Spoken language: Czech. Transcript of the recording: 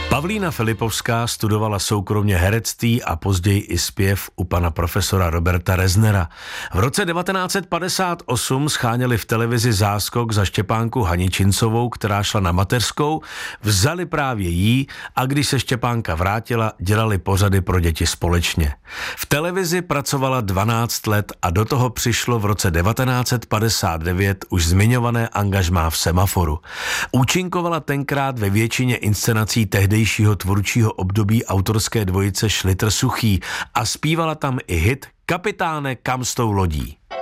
Pavlína Filipovská studovala soukromě herectví a později i zpěv u pana profesora Roberta Reznera. V roce 1958 scháněli v televizi záskok za Štěpánku Haničincovou, která šla na mateřskou, vzali právě jí a když se Štěpánka vrátila, dělali pořady pro děti společně. V televizi pracovala 12 let a do toho přišlo v roce 1959 už zmiňované angažmá v Semaforu. Účinkovala tenkrát ve většině inscenací tehdejšího tvůrčího období autorské dvojice Šlitr Suchý a zpívala tam i hit Kapitáne, kam s tou lodí.